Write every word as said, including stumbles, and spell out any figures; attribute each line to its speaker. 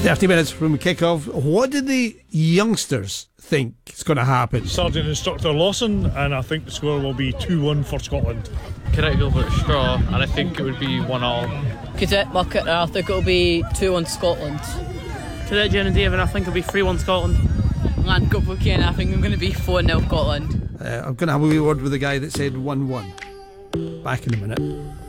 Speaker 1: thirty minutes from kick-off. What do the youngsters think is going to happen?
Speaker 2: Sergeant Instructor Lawson, and I think the score will be two one for Scotland.
Speaker 3: Cadet Gilbert Straw, and I think it would be one all.
Speaker 4: Cadet Bucket, I think it'll be two one Scotland.
Speaker 5: Cadet Jenna David, I think it'll be three one Scotland.
Speaker 4: Land Corporal Ken, I think I'm going to be four nil Scotland.
Speaker 1: Uh, I'm going to have a wee word with the guy that said one one. Back in a minute.